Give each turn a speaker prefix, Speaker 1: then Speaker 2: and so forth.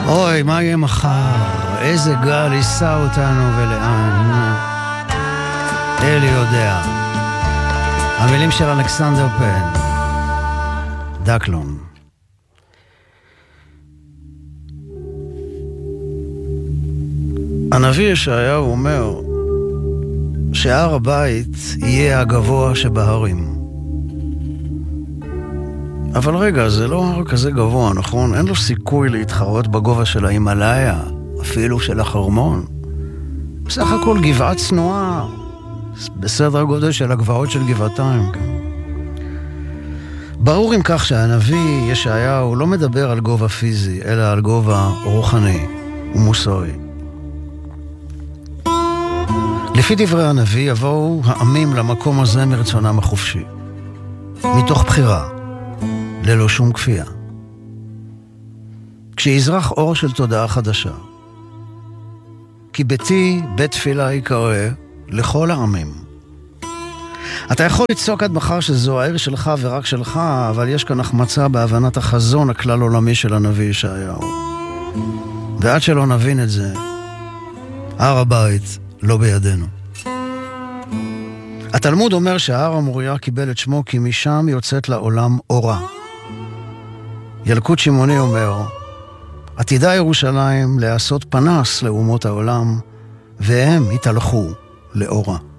Speaker 1: אוי, מה יהיה מחר? איזה גל יישא אותנו ולאן? אלי יודע. המילים של אלכסנדר פן. דקלון. הנביא ישעיהו אומר שהר הבית יהיה הגבוה שבהרים. אבל רגע, זה לא הר כזה גבוה, נכון? אין לו סיכוי להתחרות בגובה של ההימאליה, אפילו של החרמון. בסך הכל גבעה צנועה, בסדר גודל של הגבעות של גבעתיים. ברור אם כך שהנביא ישעיהו לא מדבר על גובה פיזי, אלא על גובה רוחני ומוסרי. לפי דברי הנביא יבואו העמים למקום הזה מרצונם החופשי, מתוך בחירה, ללא שום כפייה. כשיזרח אור של תודעה חדשה, כי ביתי בית תפילה יקרא לכל העמים. אתה יכול לצעוק עד מחר שזו העיר שלך ורק שלך, אבל יש כאן החמצה בהבנת החזון הכלל עולמי של הנביא ישעיהו. ועד שלא נבין את זה, הר הבית לא בידינו. התלמוד אומר שההר המוריה קיבל את שמו כי משם יוצאת לעולם אורה. ילקוט שמעוני אומר, עתידה ירושלים לעשות פנס לאומות העולם, והם התהלכו לאורה.